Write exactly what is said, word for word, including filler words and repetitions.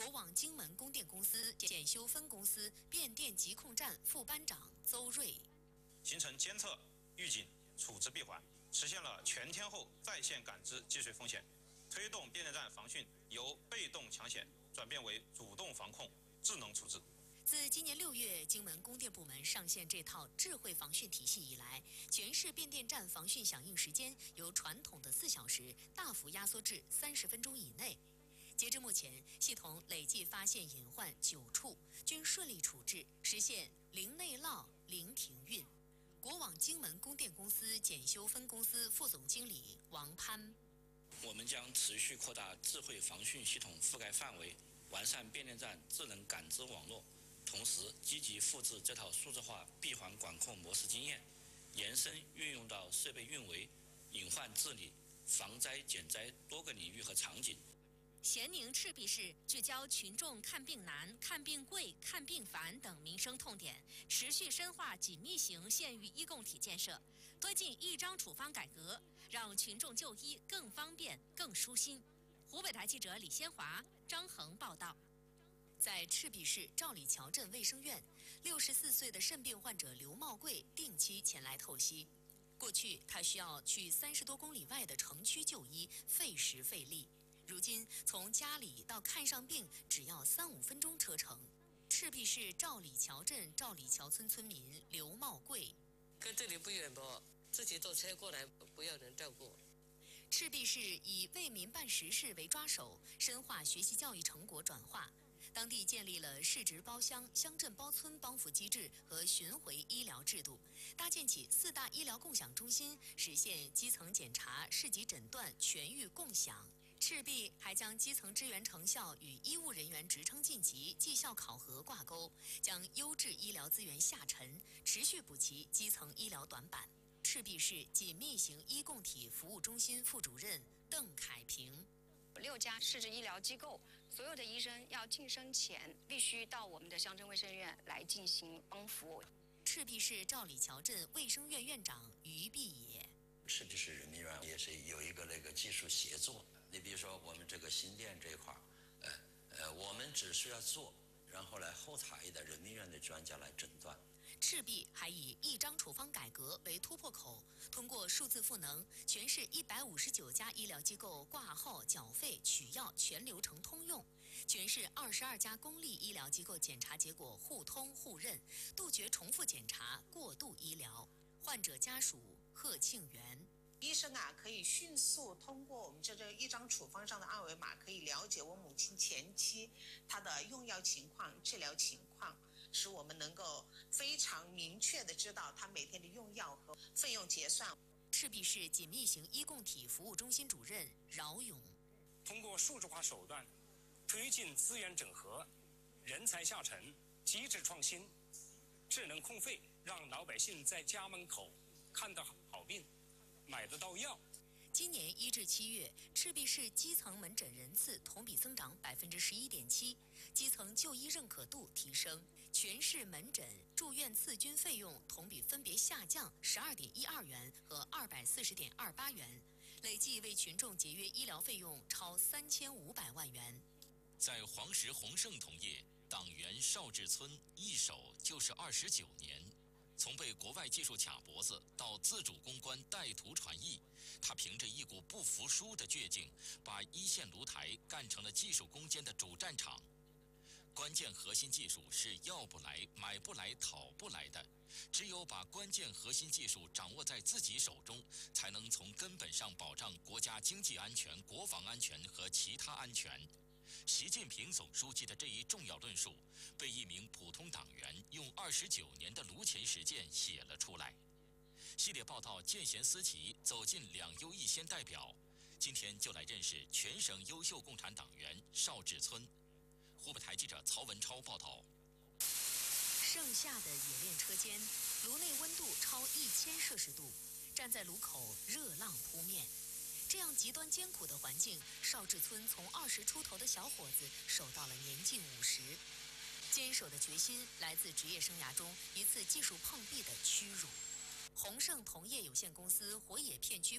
国网荆门供电公司检修分公司变电疾控站副班长邹瑞， 形成监测、预警、处置闭环，实现了全天候在线感知积水风险，推动变电站防汛由被动抢险转变为主动防控、智能处置。 自今年六月荆门供电部门上线这套智慧防汛体系以来，全市变电站防汛响应时间由传统的四小时大幅压缩至三十分钟以内。截至目前，系统累计发现隐患九处，均顺利处置，实现零内涝、零停运。国网荆门供电公司检修分公司副总经理王攀， 我们将持续扩大智慧防汛系统覆盖范围，完善变电站智能感知网络。同时，积极复制这套数字化闭环管控模式经验，延伸运用到设备运维、隐患治理、防灾减灾多个领域和场景。 咸宁赤壁市聚焦群众看病难、看病贵、看病烦等民生痛点，持续深化紧密型县域医共体建设，推进一张处方改革，让群众就医更方便、更舒心。湖北台记者李先华、张恒报道。 在赤壁市赵李桥镇卫生院，六十四岁的肾病患者刘茂贵定期前来透析。过去他需要去三十多公里外的城区就医，费时费力。如今从家里到看上病只要三五分钟车程。赤壁市赵李桥镇赵李桥村村民刘茂贵， 跟这里不远不，自己坐车过来，不要人照顾。 赤壁市以为民办实事为抓手，深化学习教育成果转化。当地建立了市直包乡、乡镇包村帮扶机制和巡回医疗制度，搭建起四大医疗共享中心，实现基层检查、市级诊断全域共享。赤壁还将基层支援成效与医务人员职称晋级、绩效考核挂钩，将优质医疗资源下沉，持续补齐基层医疗短板。赤壁市紧密型医共体服务中心副主任邓凯平。 六家市直医疗机构，所有的医生要晋升前必须到我们的乡镇卫生院来进行帮扶。 赤壁市赵李桥镇卫生院院长于碧野， 赤壁市人民医院也是有一个那个技术协作。你比如说我们这个心电这一块，呃呃，我们只需要做，然后呢后台的人民医院的专家来诊断。 赤壁还以一张处方改革为突破口，通过数字赋能，全市一百五十九家医疗机构挂号、缴费、取药全流程通用；全市二十二家公立医疗机构检查结果互通互认，杜绝重复检查、过度医疗。患者家属贺庆元。 医生啊，可以迅速通过我们这这一张处方上的二维码，可以了解我母亲前期她的用药情况、治疗情况，使我们能够非常明确的知道她每天的用药和费用结算。 赤壁市紧密型医共体服务中心主任饶勇， 通过数字化手段，推进资源整合、人才下沉、机制创新、智能控费，让老百姓在家门口看到好病，买得到药。 今年一至七月，赤壁市基层门诊人次同比增长百分之十一点七，基层就医认可度提升，全市门诊住院次均费用同比分别下降十二点一二元和二百四十点二八元，累计为群众节约医疗费用超三千五百万元。 在黄石宏盛同业，党员邵志村一守就是二十九年。从被国外技术卡脖子到自主攻关带图传译，他凭着一股不服输的倔劲，把一线炉台干成了技术攻坚的主战场。关键核心技术是要不来、买不来、讨不来的，只有把关键核心技术掌握在自己手中，才能从根本上保障国家经济安全、国防安全和其他安全。习近平总书记的这一重要论述，被一名普通党员用二十九年的炉前实践写了出来。系列报道见贤思齐，走进两优一先代表。今天就来认识全省优秀共产党员邵志村。湖北台记者曹文超报道。 盛夏的冶炼车间，炉内温度超一千摄氏度，站在炉口热浪扑面。这样极端艰苦的环境，邵志村从二十出头的小伙子守到了年近五十。坚守的决心来自职业生涯中一次技术碰壁的屈辱。宏盛铜业有限公司火冶片区